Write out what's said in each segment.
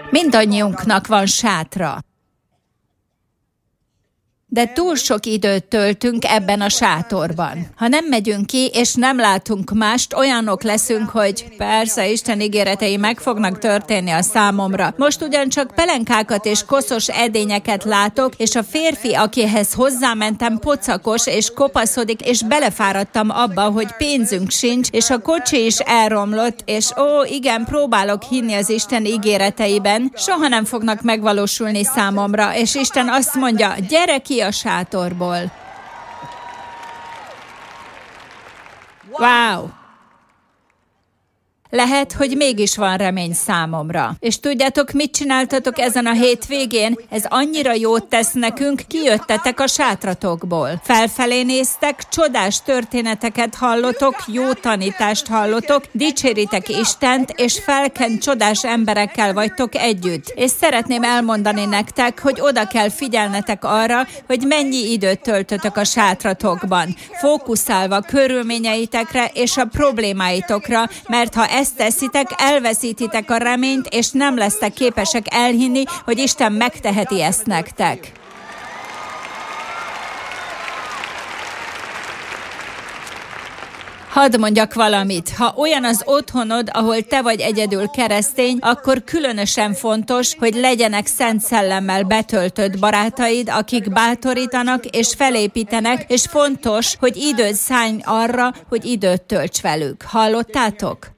Mindannyiunknak van sátra. De túl sok időt töltünk ebben a sátorban. Ha nem megyünk ki, és nem látunk mást, olyanok leszünk, hogy persze, Isten ígéretei meg fognak történni a számomra. Most ugyancsak pelenkákat és koszos edényeket látok, és a férfi, akihez hozzámentem, pocakos és kopaszodik, és belefáradtam abba, hogy pénzünk sincs, és a kocsi is elromlott, és igen, próbálok hinni az Isten ígéreteiben, soha nem fognak megvalósulni számomra, és Isten azt mondja, gyere ki a sátorból. Wow! Lehet, hogy mégis van remény számomra. És tudjátok, mit csináltatok ezen a hétvégén? Ez annyira jót tesz nekünk, kijöttetek a sátratokból. Felfelé néztek, csodás történeteket hallotok, jó tanítást hallotok, dicséritek Istent, és felkent csodás emberekkel vagytok együtt. És szeretném elmondani nektek, hogy oda kell figyelnetek arra, hogy mennyi időt töltötök a sátratokban, fókuszálva körülményeitekre és a problémáitokra, mert ha ezt teszitek, elveszítitek a reményt, és nem lesztek képesek elhinni, hogy Isten megteheti ezt nektek. Hadd mondjak valamit, ha olyan az otthonod, ahol te vagy egyedül keresztény, akkor különösen fontos, hogy legyenek Szent Szellemmel betöltött barátaid, akik bátorítanak és felépítenek, és fontos, hogy időt szállj arra, hogy időt tölts velük. Hallottátok?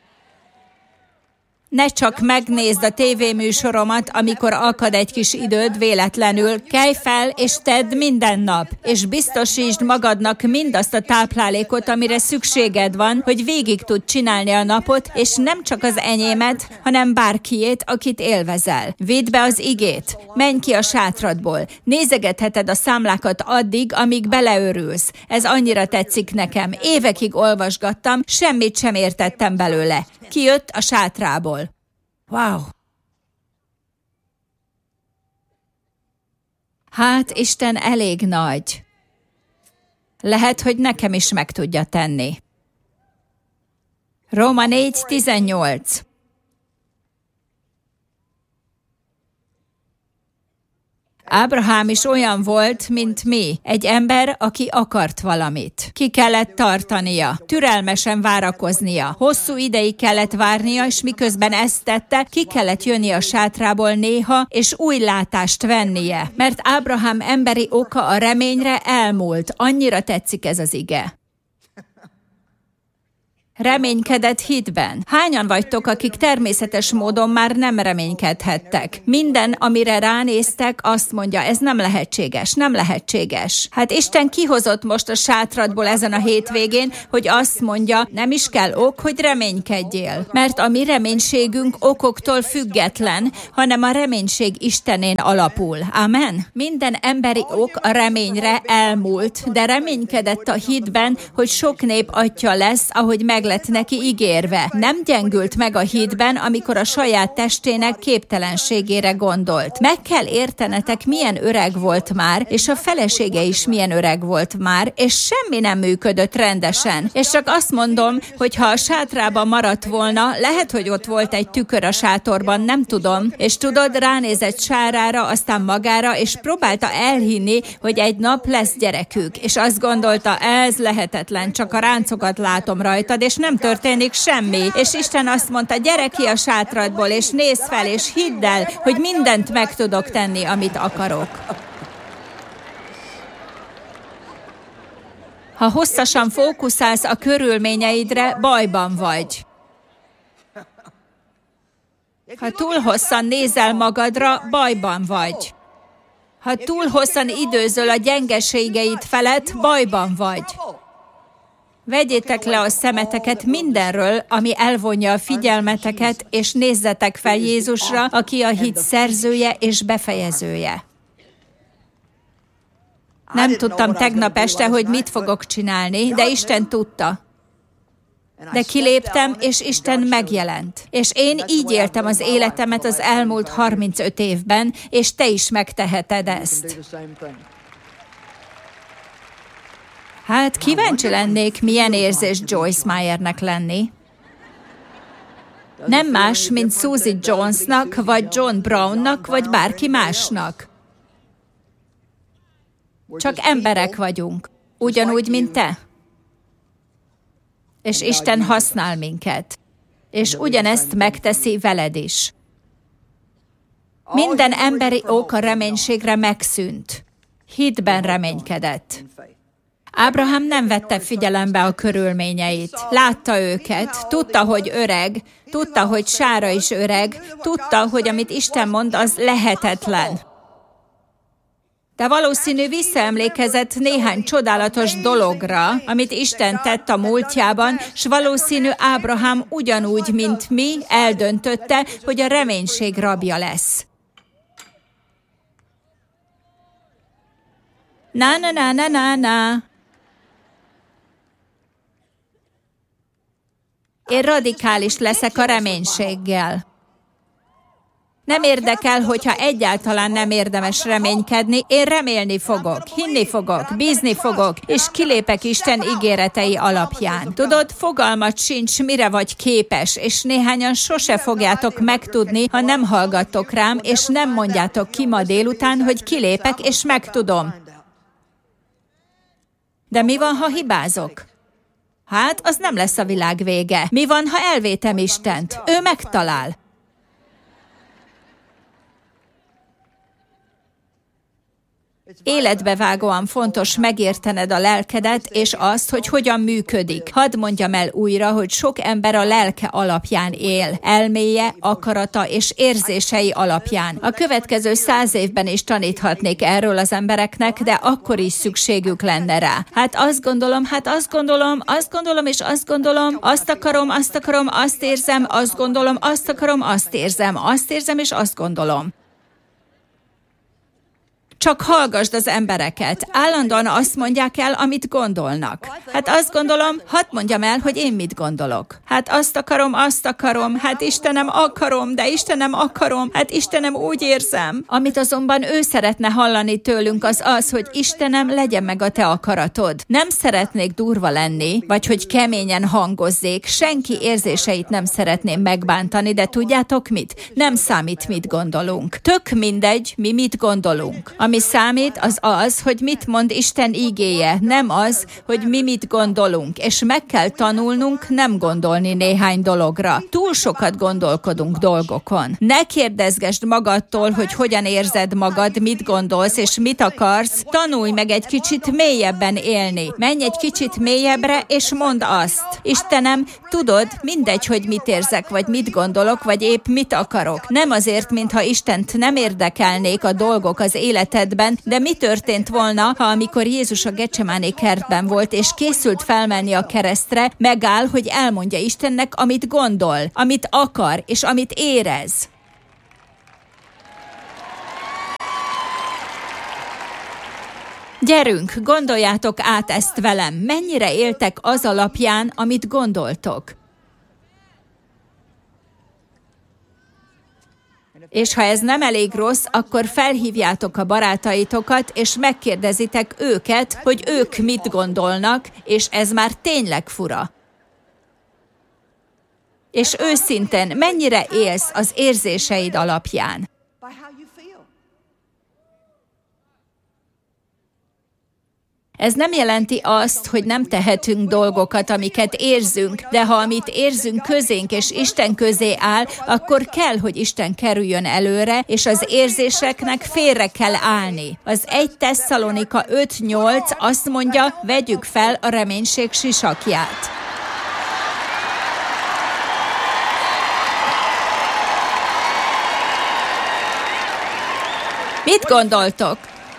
Ne csak megnézd a tévéműsoromat, amikor akad egy kis időd véletlenül, kelj fel és tedd minden nap, és biztosítsd magadnak mindazt a táplálékot, amire szükséged van, hogy végig tud csinálni a napot, és nem csak az enyémet, hanem bárkiét, akit élvezel. Vidd be az igét, menj ki a sátradból, nézegetheted a számlákat addig, amíg beleörülsz. Ez annyira tetszik nekem, évekig olvasgattam, semmit sem értettem belőle. Kijött a sátrából. Wow! Hát, Isten elég nagy. Lehet, hogy nekem is meg tudja tenni. Róma 4:18. Ábrahám is olyan volt, mint mi, egy ember, aki akart valamit. Ki kellett tartania, türelmesen várakoznia, hosszú ideig kellett várnia, és miközben ezt tette, ki kellett jönni a sátrából néha, és új látást vennie. Mert Ábrahám emberi oka a reményre elmúlt. Annyira tetszik ez az ige. Reménykedett hitben. Hányan vagytok, akik természetes módon már nem reménykedhettek? Minden, amire ránéztek, azt mondja, ez nem lehetséges, nem lehetséges. Hát Isten kihozott most a sátradból ezen a hétvégén, hogy azt mondja, nem is kell ok, hogy reménykedjél. Mert a mi reménységünk okoktól független, hanem a reménység Istenén alapul. Amen? Minden emberi ok a reményre elmúlt, de reménykedett a hitben, hogy sok nép atya lesz, ahogy meg lett neki ígérve. Nem gyengült meg a hitben, amikor a saját testének képtelenségére gondolt. Meg kell értenetek, milyen öreg volt már, és a felesége is milyen öreg volt már, és semmi nem működött rendesen. És csak azt mondom, hogy ha a sátrában maradt volna, lehet, hogy ott volt egy tükör a sátorban, nem tudom, és tudod, ránézett sárára, aztán magára, és próbálta elhinni, hogy egy nap lesz gyerekük, és azt gondolta, ez lehetetlen, csak a ráncokat látom rajtad, és nem történik semmi. És Isten azt mondta, gyere ki a sátradból, és nézz fel, és hidd el, hogy mindent meg tudok tenni, amit akarok. Ha hosszasan fókuszálsz a körülményeidre, bajban vagy. Ha túl hosszan nézel magadra, bajban vagy. Ha túl hosszan időzöl a gyengeségeid felett, bajban vagy. Vegyétek le a szemeteket mindenről, ami elvonja a figyelmeteket, és nézzetek fel Jézusra, aki a hit szerzője és befejezője. Nem tudtam tegnap este, hogy mit fogok csinálni, de Isten tudta. De kiléptem, és Isten megjelent. És én így éltem az életemet az elmúlt 35 évben, és te is megteheted ezt. Hát kíváncsi lennék, milyen érzés Joyce Meyernek lenni. Nem más, mint Susie Jonesnak, vagy John Brownnak, vagy bárki másnak. Csak emberek vagyunk, ugyanúgy, mint te. És Isten használ minket. És ugyanezt megteszi veled is. Minden emberi ok a reménységre megszűnt. Hitben reménykedett. Ábrahám nem vette figyelembe a körülményeit. Látta őket, tudta, hogy öreg, tudta, hogy Sára is öreg, tudta, hogy amit Isten mond, az lehetetlen. De valószínű visszaemlékezett néhány csodálatos dologra, amit Isten tett a múltjában, s valószínű Ábrahám ugyanúgy, mint mi, eldöntötte, hogy a reménység rabja lesz. Na. Én radikális leszek a reménységgel. Nem érdekel, hogyha egyáltalán nem érdemes reménykedni, én remélni fogok, hinni fogok, bízni fogok, és kilépek Isten ígéretei alapján. Tudod, fogalmat sincs, mire vagy képes, és néhányan sose fogjátok megtudni, ha nem hallgattok rám, és nem mondjátok ki ma délután, hogy kilépek, és megtudom. De mi van, ha hibázok? Hát, az nem lesz a világ vége. Mi van, ha elvétem Istent? Ő megtalál. Életbevágóan fontos megértened a lelkedet, és azt, hogy hogyan működik. Hadd mondjam el újra, hogy sok ember a lelke alapján él, elméje, akarata és érzései alapján. A következő 100 évben is taníthatnék erről az embereknek, de akkor is szükségük lenne rá. Hát azt gondolom, és azt gondolom, azt akarom, azt érzem, azt gondolom, azt akarom, azt érzem, és azt gondolom. Csak hallgasd az embereket. Állandóan azt mondják el, amit gondolnak. Hát azt gondolom, hadd mondjam el, hogy én mit gondolok. Hát azt akarom, hát Istenem akarom, de Istenem akarom, hát Istenem úgy érzem. Amit azonban ő szeretne hallani tőlünk az, hogy Istenem, legyen meg a te akaratod. Nem szeretnék durva lenni, vagy hogy keményen hangozzék, senki érzéseit nem szeretném megbántani, de tudjátok mit? Nem számít, mit gondolunk. Tök mindegy, mi mit gondolunk. Ami számít, az, hogy mit mond Isten ígéje, nem az, hogy mi mit gondolunk, és meg kell tanulnunk nem gondolni néhány dologra. Túl sokat gondolkodunk dolgokon. Ne kérdezgesd magadtól, hogy hogyan érzed magad, mit gondolsz, és mit akarsz. Tanulj meg egy kicsit mélyebben élni. Menj egy kicsit mélyebbre, és mondd azt. Istenem, tudod, mindegy, hogy mit érzek, vagy mit gondolok, vagy épp mit akarok. Nem azért, mintha Istent nem érdekelnék a dolgok az életedben, de mi történt volna, ha amikor Jézus a Getsemáné kertben volt, és készült felmenni a keresztre, megáll, hogy elmondja Istennek, amit gondol, amit akar, és amit érez. Gyerünk, gondoljátok át ezt velem. Mennyire éltek az alapján, amit gondoltok? És ha ez nem elég rossz, akkor felhívjátok a barátaitokat, és megkérdezitek őket, hogy ők mit gondolnak, és ez már tényleg fura. És őszintén, mennyire élsz az érzéseid alapján? Ez nem jelenti azt, hogy nem tehetünk dolgokat, amiket érzünk, de ha amit érzünk közénk és Isten közé áll, akkor kell, hogy Isten kerüljön előre, és az érzéseknek félre kell állni. Az 1 Tesszalonika 5:8 azt mondja, vegyük fel a reménység sisakját. Mit gondoltok?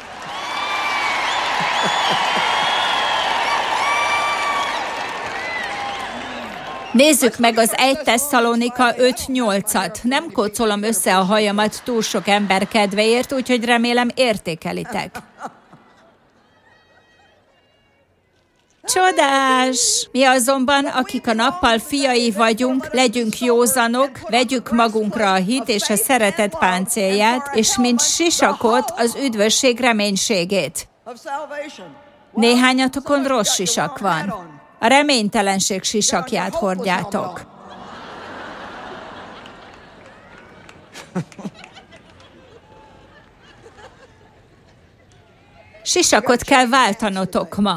Nézzük meg az 1 Tesszalonika 5:8-at. Nem kócolom össze a hajamat túl sok ember kedvéért, úgyhogy remélem értékelitek. Csodás! Mi azonban, akik a nappal fiai vagyunk, legyünk józanok, vegyük magunkra a hit és a szeretet páncélját, és mint sisakot az üdvösség reménységét. Néhányatokon rossz sisak van. A reménytelenség sisakját hordjátok. Sisakot kell váltanotok ma.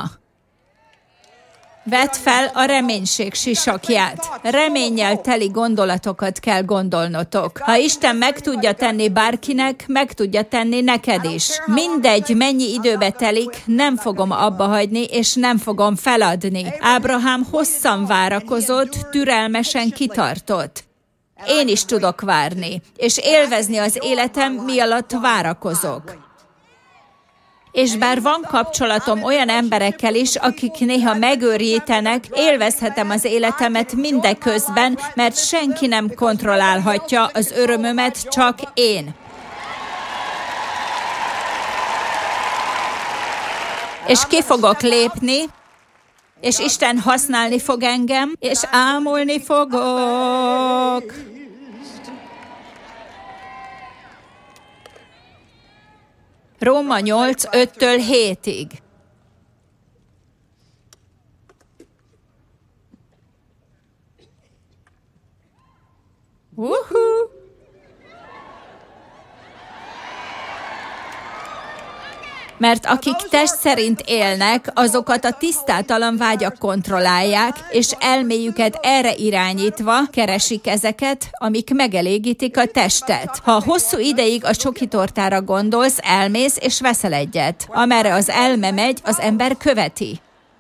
Vedd fel a reménység sisakját. Reménnyel teli gondolatokat kell gondolnotok. Ha Isten meg tudja tenni bárkinek, meg tudja tenni neked is. Mindegy, mennyi időbe telik, nem fogom abba hagyni, és nem fogom feladni. Ábrahám hosszan várakozott, türelmesen kitartott. Én is tudok várni, és élvezni az életem, mi alatt várakozok. És bár van kapcsolatom olyan emberekkel is, akik néha megőrjítenek, élvezhetem az életemet mindeközben, mert senki nem kontrollálhatja az örömömet, csak én. És ki fogok lépni, és Isten használni fog engem, és ámulni fogok. Róma 8, 5-től 7-ig. Mert akik test szerint élnek, azokat a tisztátalan vágyak kontrollálják, és elméjüket erre irányítva keresik ezeket, amik megelégítik a testet. Ha hosszú ideig a csokitortára gondolsz, elmész és veszel egyet. Amerre az elme megy, az ember követi.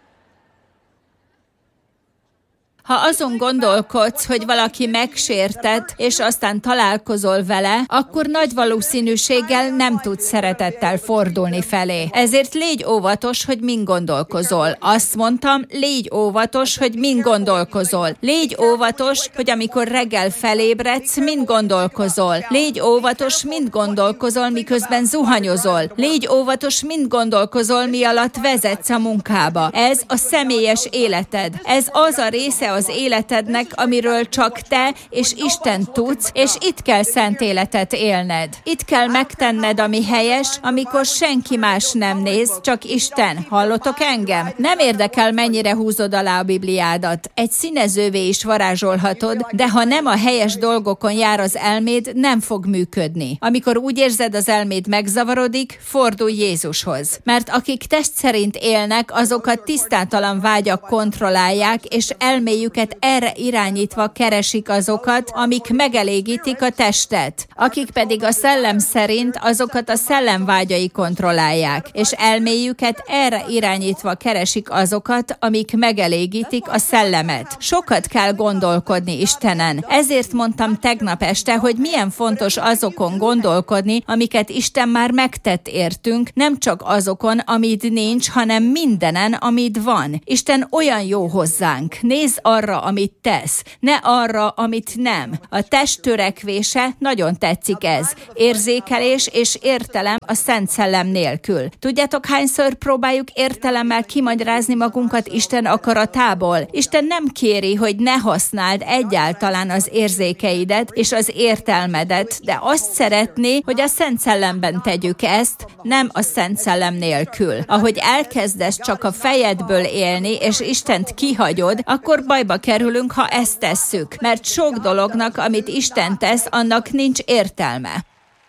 Ha azon gondolkodsz, hogy valaki megsértett, és aztán találkozol vele, akkor nagy valószínűséggel nem tudsz szeretettel fordulni felé. Ezért légy óvatos, hogy min gondolkozol. Azt mondtam, légy óvatos, hogy min gondolkozol. Légy óvatos, hogy amikor reggel felébredsz, min gondolkozol. Légy óvatos, mind gondolkozol, miközben zuhanyozol. Légy óvatos, mind gondolkozol, mi alatt vezetsz a munkába. Ez a személyes életed. Ez az a része az életednek, amiről csak te és Isten tudsz, és itt kell szent életet élned. Itt kell megtenned, ami helyes, amikor senki más nem néz, csak Isten. Hallotok engem? Nem érdekel, mennyire húzod alá a Bibliádat. Egy színezővé is varázsolhatod, de ha nem a helyes dolgokon jár az elméd, nem fog működni. Amikor úgy érzed, az elméd megzavarodik, fordulj Jézushoz. Mert akik test szerint élnek, azokat tisztátalan vágyak kontrollálják, és elméjük erre irányítva keresik azokat, amik megelégítik a testet. Akik pedig a szellem szerint, azokat a szellem vágyai kontrollálják, és elméjüket erre irányítva keresik azokat, amik megelégítik a szellemet. Sokat kell gondolkodni Istenen. Ezért mondtam tegnap este, hogy milyen fontos azokon gondolkodni, amiket Isten már megtett értünk, nem csak azokon, amit nincs, hanem mindenen, amit van. Isten olyan jó hozzánk. Nézz arra, amit tesz, ne arra, amit nem. A test törekvése, nagyon tetszik ez. Érzékelés és értelem a Szent Szellem nélkül. Tudjátok, hányszor próbáljuk értelemmel kimagyarázni magunkat Isten akaratából? Isten nem kéri, hogy ne használd egyáltalán az érzékeidet és az értelmedet, de azt szeretné, hogy a Szent Szellemben tegyük ezt, nem a Szent Szellem nélkül. Ahogy elkezdesz csak a fejedből élni, és Istent kihagyod, akkor bajba kerülünk, ha ezt tesszük, mert sok dolognak, amit Isten tesz, annak nincs értelme.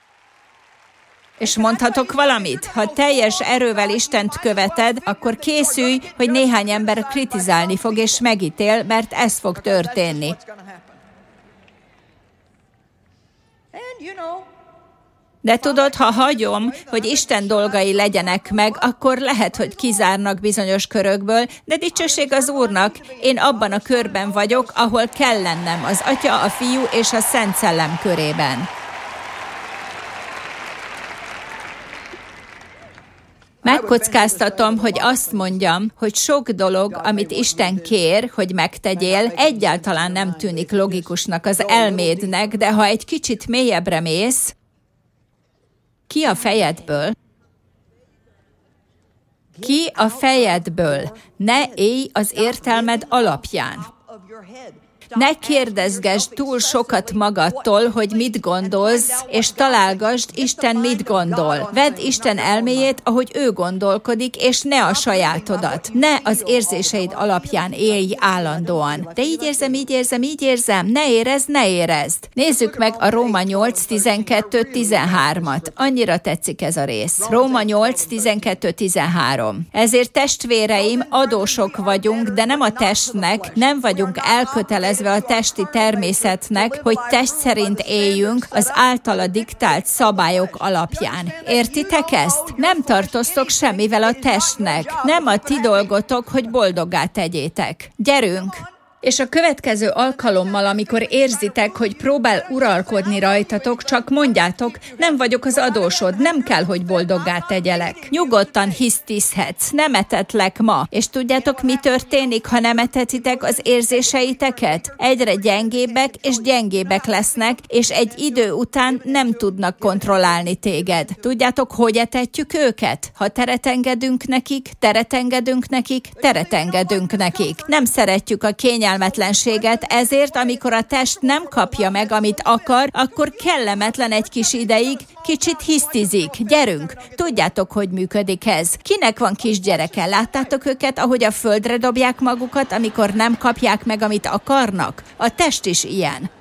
És mondhatok valamit? Ha teljes erővel Istent követed, akkor készülj, hogy néhány ember kritizálni fog és megítél, mert ez fog történni. De tudod, ha hagyom, hogy Isten dolgai legyenek meg, akkor lehet, hogy kizárnak bizonyos körökből, de dicsőség az Úrnak, én abban a körben vagyok, ahol kell lennem, az Atya, a Fiú és a Szent Szellem körében. Megkockáztatom, hogy azt mondjam, hogy sok dolog, amit Isten kér, hogy megtegyél, egyáltalán nem tűnik logikusnak az elmédnek, de ha egy kicsit mélyebbre mész, ki a fejedből? Ki a fejedből? Ne élj az értelmed alapján. Ne kérdezgesd túl sokat magadtól, hogy mit gondolsz, és találgasd, Isten mit gondol. Vedd Isten elméjét, ahogy ő gondolkodik, és ne a sajátodat. Ne az érzéseid alapján élj állandóan. De így érzem, ne érezd. Nézzük meg a Róma 8:12-13-at. Annyira tetszik ez a rész. Róma 8:12-13. Ezért testvéreim, adósok vagyunk, de nem a testnek, nem vagyunk elkötelezve a testi természetnek, hogy test szerint éljünk az általa diktált szabályok alapján. Értitek ezt? Nem tartoztok semmivel a testnek. Nem a ti dolgotok, hogy boldoggá tegyétek. Gyerünk! És a következő alkalommal, amikor érzitek, hogy próbál uralkodni rajtatok, csak mondjátok, nem vagyok az adósod, nem kell, hogy boldoggá tegyelek. Nyugodtan hisztizhetsz, nem etetlek ma. És tudjátok, mi történik, ha nem etetitek az érzéseiteket? Egyre gyengébbek és gyengébbek lesznek, és egy idő után nem tudnak kontrollálni téged. Tudjátok, hogy etetjük őket? Ha teret engedünk nekik, Nem szeretjük a kényelmetlenséget, ezért, amikor a test nem kapja meg, amit akar, akkor kellemetlen egy kis ideig, kicsit hisztizik. Gyerünk! Tudjátok, hogy működik ez. Kinek van kisgyereke? Láttátok őket, ahogy a földre dobják magukat, amikor nem kapják meg, amit akarnak? A test is ilyen.